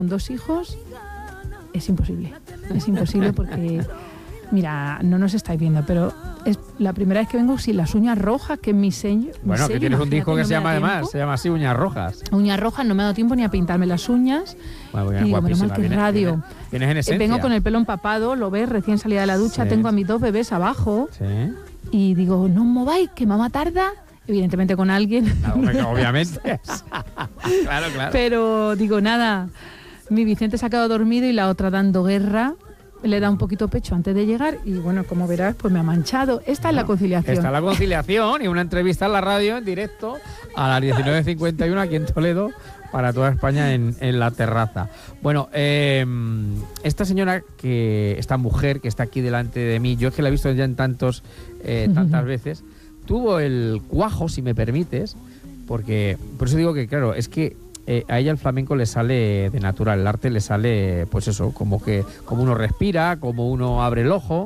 con 2 hijos es imposible. Es imposible porque, mira, no nos estáis viendo, pero es la primera vez que vengo sin las uñas rojas, que es mi sello. Bueno, que tienes un disco que se llama además, se llama así Uñas Rojas. Uñas rojas, no me ha dado tiempo ni a pintarme las uñas. Bueno, y digo, menos mal que es radio. Vienes en esencia. Vengo con el pelo empapado, lo ves, recién salida de la ducha, tengo a mis 2 bebés abajo. Sí. Y digo, no os mováis, que mamá tarda. Evidentemente con alguien. No, obviamente. Claro. Pero digo, nada, mi Vicente se ha quedado dormido y la otra dando guerra. Le da un poquito pecho antes de llegar y bueno, como verás, pues me ha manchado. Esta es la conciliación. Esta es la conciliación y una entrevista en la radio en directo a las 19:51 aquí en Toledo para toda España en la terraza. Bueno, esta señora, esta mujer que está aquí delante de mí, yo es que la he visto ya en tantas veces, tuvo el cuajo, si me permites, porque por eso digo que claro, es que a ella el flamenco le sale de natural, el arte le sale, pues eso, como uno respira, como uno abre el ojo.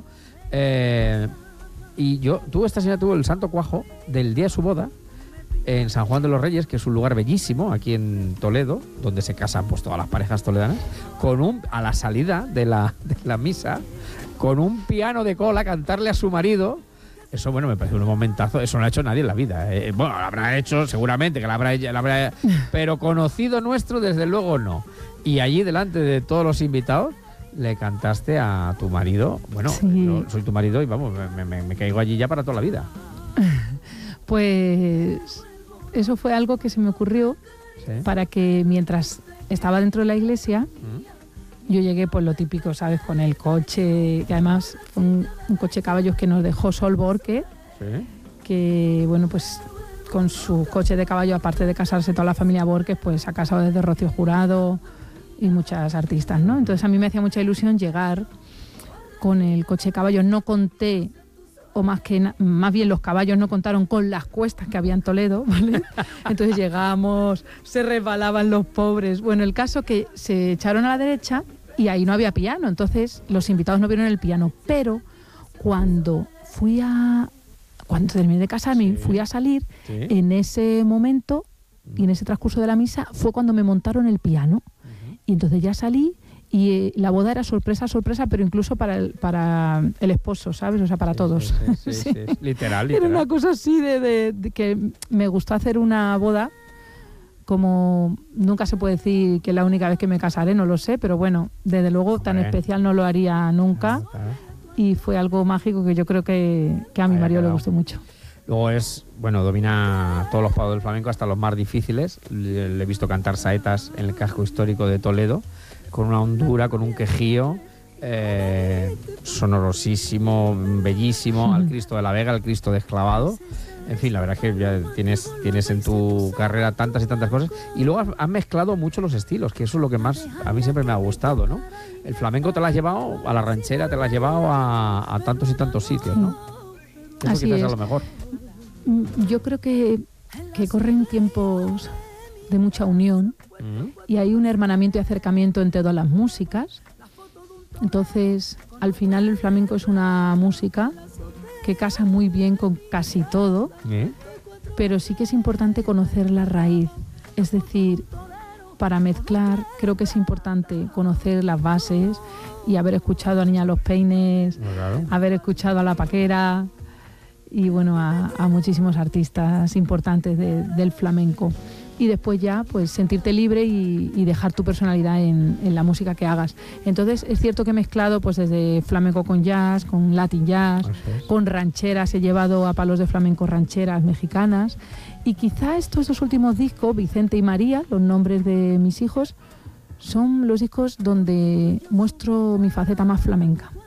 Y esta señora tuvo el santo cuajo del día de su boda en San Juan de los Reyes, que es un lugar bellísimo aquí en Toledo, donde se casan pues todas las parejas toledanas, a la salida de la misa, con un piano de cola, cantarle a su marido. Eso, bueno, me parece un momentazo. Eso no lo ha hecho nadie en la vida. Bueno, lo habrá hecho seguramente, que la habrá pero conocido nuestro, desde luego, no. Y allí, delante de todos los invitados, le cantaste a tu marido. Bueno, sí. Yo soy tu marido y vamos, me caigo allí ya para toda la vida. Pues eso fue algo que se me ocurrió para que mientras estaba dentro de la iglesia... Yo llegué, pues lo típico, ¿sabes? Con el coche, que además fue un coche caballos que nos dejó Sol Borque, que, bueno, pues con su coche de caballo, aparte de casarse toda la familia Borques, pues ha casado desde Rocío Jurado y muchas artistas, ¿no? Entonces a mí me hacía mucha ilusión llegar con el coche de caballos. No conté, o más bien los caballos no contaron con las cuestas que había en Toledo, ¿vale? Entonces llegamos, se resbalaban los pobres. Bueno, el caso que se echaron a la derecha y ahí no había piano, entonces los invitados no vieron el piano, pero cuando terminé de casarme y fui a salir, en ese momento y en ese transcurso de la misa fue cuando me montaron el piano. Y entonces ya salí y la boda era sorpresa, pero incluso para el esposo, ¿sabes? O sea, para todos. Sí. Literal. Era una cosa así de que me gustó hacer una boda. Como nunca se puede decir que es la única vez que me casaré, no lo sé, pero bueno, desde luego tan especial no lo haría nunca. Claro. Y fue algo mágico que yo creo que a mi marido le gustó mucho. Luego domina todos los palos del flamenco, hasta los más difíciles. Le he visto cantar saetas en el casco histórico de Toledo, con una hondura, con un quejío sonorosísimo, bellísimo, al Cristo de la Vega, al Cristo desclavado. En fin, la verdad es que ya tienes en tu carrera tantas y tantas cosas. Y luego has mezclado mucho los estilos, que eso es lo que más a mí siempre me ha gustado, ¿no? El flamenco te lo has llevado a la ranchera, te lo has llevado a tantos y tantos sitios, ¿no? Eso así quizás es. a lo mejor. Yo creo que corren tiempos de mucha unión y hay un hermanamiento y acercamiento entre todas las músicas. Entonces, al final el flamenco es una música que casa muy bien con casi todo, pero sí que es importante conocer la raíz. Es decir, para mezclar creo que es importante conocer las bases y haber escuchado a Niña Los Peines, haber escuchado a La Paquera y bueno, a muchísimos artistas importantes del flamenco. Y después ya pues sentirte libre y dejar tu personalidad en la música que hagas. Entonces es cierto que he mezclado pues desde flamenco con jazz, con latin jazz, con rancheras, he llevado a palos de flamenco rancheras mexicanas y quizá estos 2 últimos discos, Vicente y María, los nombres de mis hijos, son los discos donde muestro mi faceta más flamenca.